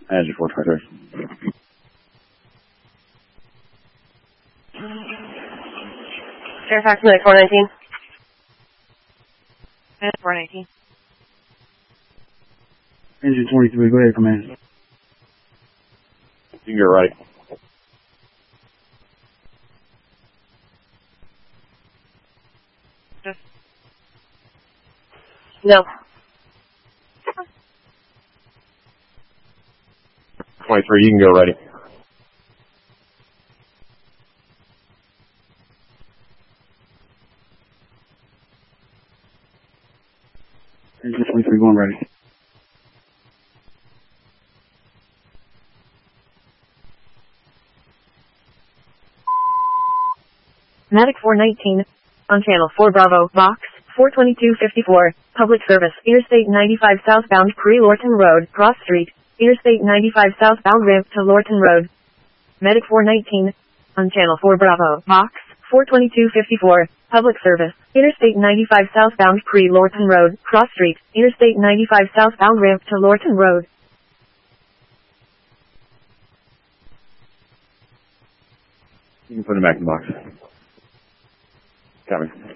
Manager 423. Fairfax, Medic 419. Medic 419. Engine 23, go ahead, command. You can go right. No. 23, you can go ready. Engine 23 going ready. Medic 419, on channel 4 Bravo, box 42254, public service, Interstate 95 southbound Pre-Lorton Road, Cross Street, Interstate 95 southbound ramp to Lorton Road. Medic 419, on channel 4 Bravo, box 42254, public service, Interstate 95 southbound Pre-Lorton Road, Cross Street, Interstate 95 southbound ramp to Lorton Road. You can put him back in the box. Copy.